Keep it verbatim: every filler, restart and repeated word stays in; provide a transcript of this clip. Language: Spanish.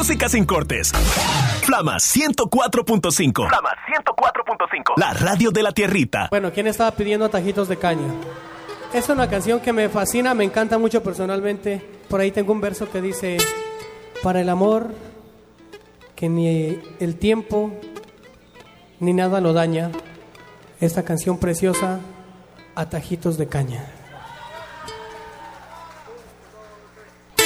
música sin cortes. Flama ciento cuatro punto cinco. Flama ciento cuatro punto cinco. La radio de la tierrita. Bueno, ¿quién estaba pidiendo tajitos de caña? Es una canción que me fascina, me encanta mucho personalmente. Por ahí tengo un verso que dice: para el amor, que ni el tiempo ni nada lo daña. Esta canción preciosa, a tajitos de caña.